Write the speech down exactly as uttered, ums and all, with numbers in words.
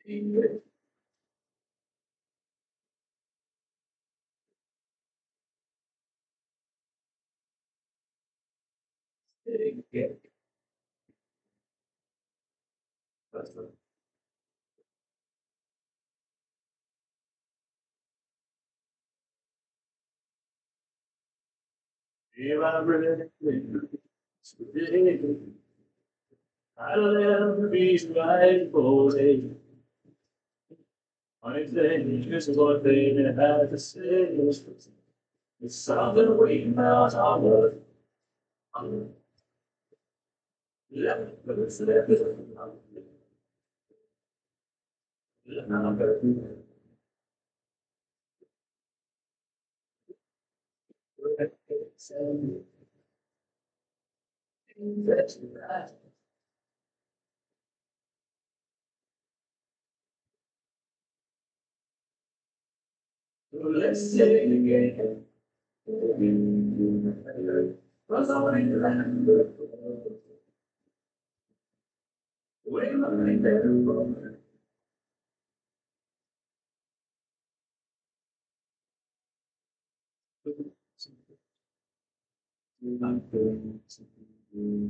If I really I'll never be right for it. I think just one thing I had to say was it's something we melt our love. Yeah, but it's left. That's right. Let's say it again. Was only the way my mind